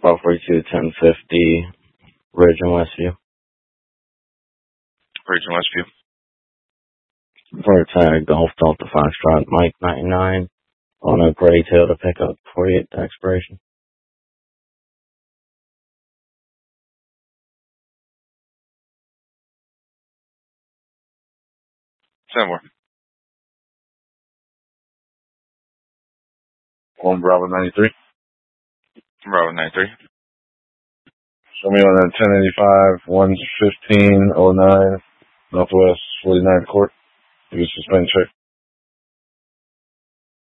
1242 1050 Ridge in Westview. Ridge in Westview. For tag Golf Delta Foxtrot Mike 99 on a gray tail to pick up 48 to expiration. Somewhere. 1 Bravo 93. Bravo 93. Show me on that 1085, 11509, Northwest 49th Court. Give you a suspend check.